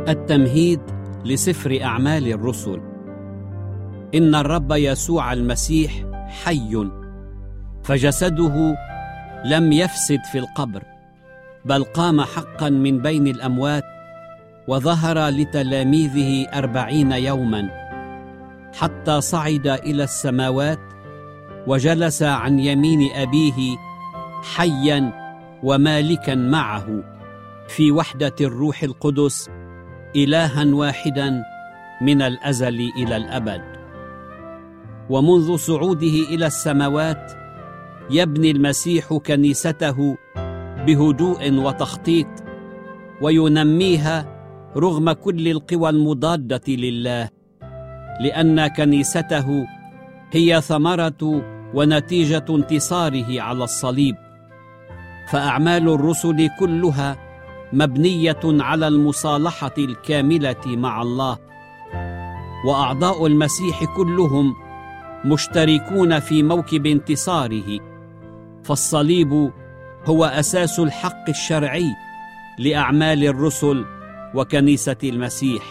التمهيد لسفر أعمال الرسل. إن الرب يسوع المسيح حي، فجسده لم يفسد في القبر، بل قام حقا من بين الأموات، وظهر لتلاميذه 40 يوما، حتى صعد إلى السماوات وجلس عن يمين أبيه حيا ومالكا معه في وحدة الروح القدس، إلها واحدا من الأزل إلى الأبد. ومنذ صعوده إلى السماوات يبني المسيح كنيسته بهدوء وتخطيط، وينميها رغم كل القوى المضادة لله، لأن كنيسته هي ثمرة ونتيجة انتصاره على الصليب. فأعمال الرسل كلها مبنية على المصالحة الكاملة مع الله، وأعضاء المسيح كلهم مشتركون في موكب انتصاره، فالصليب هو أساس الحق الشرعي لأعمال الرسل وكنيسة المسيح.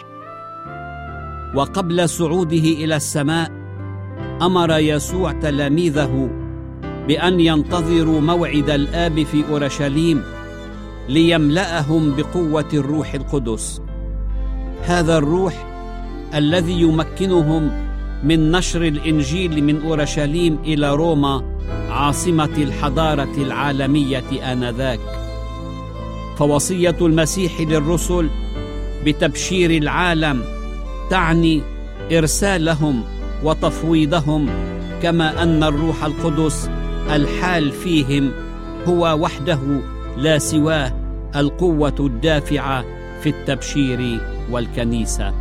وقبل صعوده إلى السماء أمر يسوع تلاميذه بأن ينتظروا موعد الآب في أورشليم ليملأهم بقوة الروح القدس. هذا الروح الذي يمكنهم من نشر الإنجيل من أورشليم إلى روما، عاصمة الحضارة العالمية آنذاك. فوصية المسيح للرسل بتبشير العالم تعني إرسالهم وتفويضهم، كما أن الروح القدس الحال فيهم هو وحده لا سواه القوة الدافعة في التبشير والكنيسة.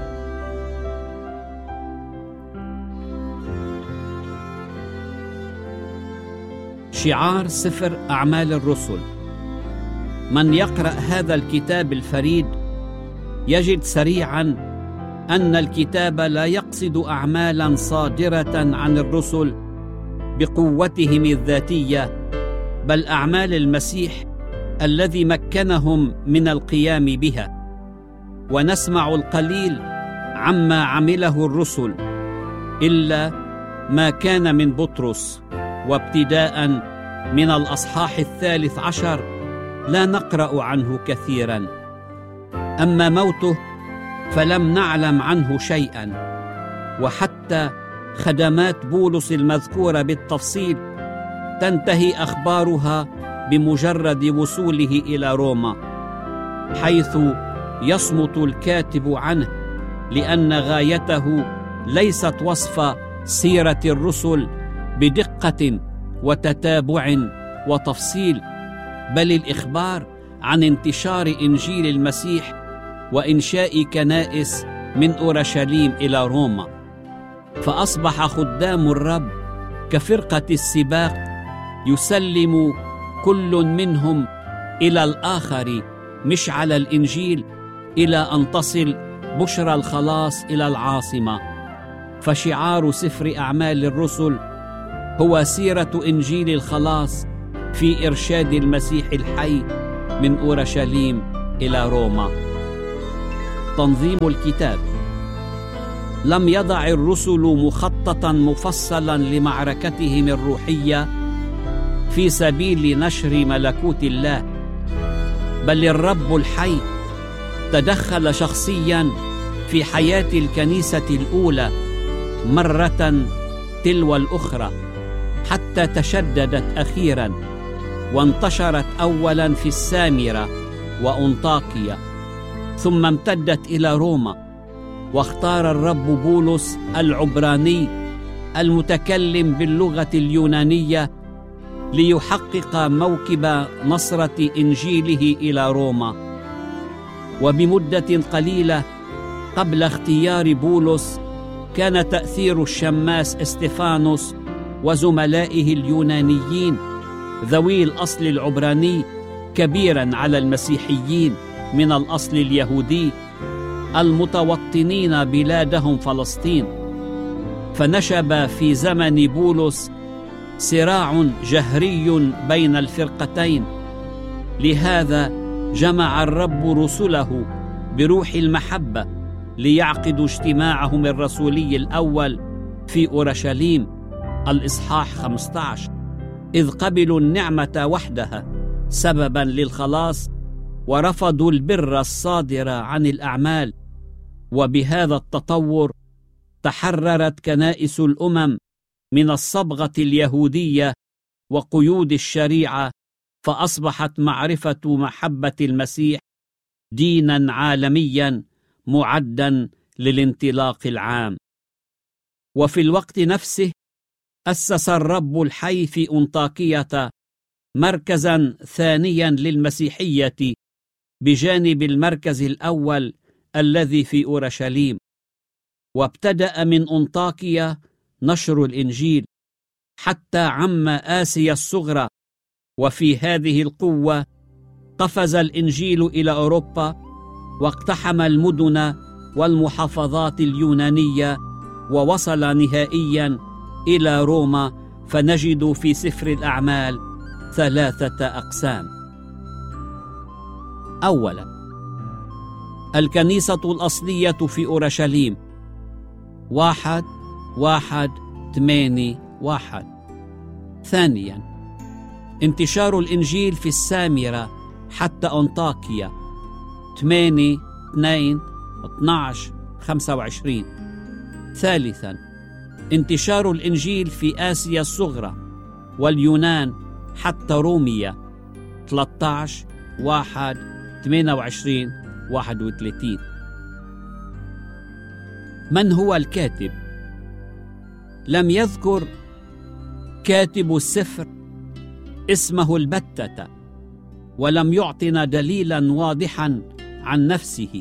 شعار سفر أعمال الرسل. من يقرأ هذا الكتاب الفريد يجد سريعاً أن الكتاب لا يقصد أعمالاً صادرة عن الرسل بقوتهم الذاتية، بل أعمال المسيح الذي مكنهم من القيام بها. ونسمع القليل عما عمله الرسل، إلا ما كان من بطرس، وابتداء من الأصحاح 13 لا نقرأ عنه كثيرا. أما موته فلم نعلم عنه شيئا، وحتى خدمات بولس المذكورة بالتفصيل تنتهي أخبارها بمجرد وصوله إلى روما، حيث يصمت الكاتب عنه، لأن غايته ليست وصف سيرة الرسل بدقة وتتابع وتفصيل، بل الإخبار عن انتشار إنجيل المسيح وإنشاء كنائس من أورشليم إلى روما. فأصبح خدام الرب كفرقة السباق، يسلم كل منهم إلى الآخر مشعل الإنجيل، إلى أن تصل بشرى الخلاص إلى العاصمة. فشعار سفر أعمال الرسل هو سيرة إنجيل الخلاص في إرشاد المسيح الحي من أورشليم إلى روما. تنظيم الكتاب. لم يضع الرسل مخططاً مفصلاً لمعركتهم الروحية في سبيل نشر ملكوت الله، بل الرب الحي تدخل شخصياً في حياة الكنيسة الأولى مرة تلو الأخرى، حتى تشددت أخيراً وانتشرت أولاً في السامرة وأنطاكيا، ثم امتدت إلى روما. واختار الرب بولس العبراني المتكلم باللغة اليونانية ليحقق موكب نصرة إنجيله إلى روما. وبمدة قليلة قبل اختيار بولس كان تأثير الشماس استفانوس وزملائه اليونانيين ذوي الأصل العبراني كبيراً على المسيحيين من الأصل اليهودي المتوطنين بلادهم فلسطين. فنشب في زمن بولس صراع جهري بين الفرقتين، لهذا جمع الرب رسله بروح المحبة ليعقدوا اجتماعهم الرسولي الأول في أورشليم، الإصحاح 15، إذ قبلوا النعمة وحدها سببا للخلاص ورفضوا البر الصادر عن الأعمال. وبهذا التطور تحررت كنائس الأمم من الصبغة اليهودية وقيود الشريعة، فأصبحت معرفة محبة المسيح دينا عالميا معدا للانطلاق العام. وفي الوقت نفسه أسس الرب الحي في أنطاكية مركزا ثانيا للمسيحية بجانب المركز الأول الذي في أورشليم، وابتدأ من أنطاكية نشر الإنجيل حتى عم آسيا الصغرى. وفي هذه القوة قفز الإنجيل إلى أوروبا واقتحم المدن والمحافظات اليونانية ووصل نهائيا إلى روما، فنجد في سفر الأعمال 3 أقسام. أولا، الكنيسة الأصلية في أورشليم 1:1-8:1. ثانيا، انتشار الإنجيل في السامرة حتى أنطاكيا 8:2-12-25. ثالثا، انتشار الإنجيل في آسيا الصغرى واليونان حتى روميا 13:1-28-31. من هو الكاتب؟ لم يذكر كاتب السفر اسمه البتة، ولم يعطنا دليلا واضحا عن نفسه،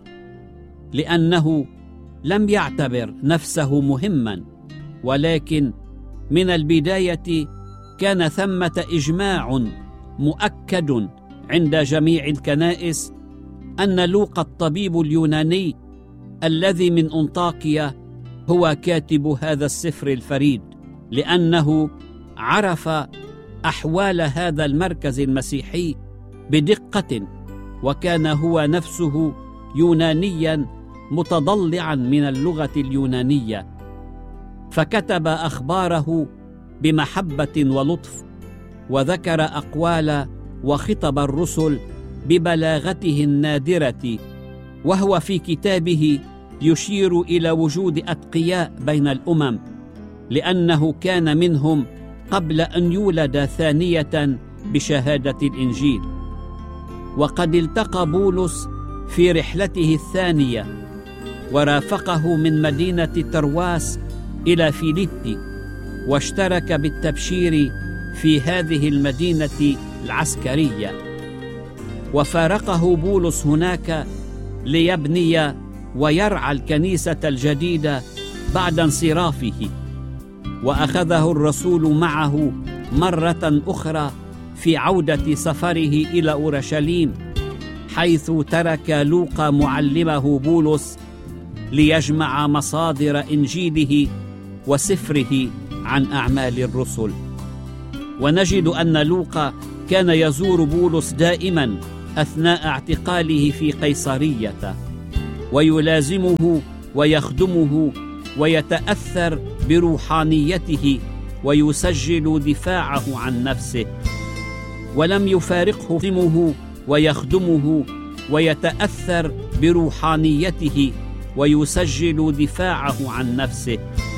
لأنه لم يعتبر نفسه مهما. ولكن من البداية كان ثمة إجماع مؤكد عند جميع الكنائس أن لوقا الطبيب اليوناني الذي من أنطاكيا هو كاتب هذا السفر الفريد، لأنه عرف أحوال هذا المركز المسيحي بدقة، وكان هو نفسه يونانيا متضلعا من اللغة اليونانية، فكتب أخباره بمحبة ولطف، وذكر أقوال وخطب الرسل ببلاغته النادرة. وهو في كتابه يشير إلى وجود أتقياء بين الأمم، لأنه كان منهم قبل أن يولد ثانية بشهادة الإنجيل. وقد التقى بولس في رحلته الثانية ورافقه من مدينة ترواس إلى فيليبي، واشترك بالتبشير في هذه المدينة العسكرية. وفارقه بولس هناك ليبني ويرعى الكنيسة الجديدة بعد انصرافه، وأخذه الرسول معه مرة أخرى في عودة سفره إلى أورشليم، حيث ترك لوقا معلمه بولس ليجمع مصادر إنجيله وسفره عن أعمال الرسل. ونجد أن لوقا كان يزور بولس دائما أثناء اعتقاله في قيصرية، ويلازمه ويخدمه ويتأثر بروحانيته ويسجل دفاعه عن نفسه. ولم يفارقه يخدمه ويخدمه ويتأثر بروحانيته ويسجل دفاعه عن نفسه،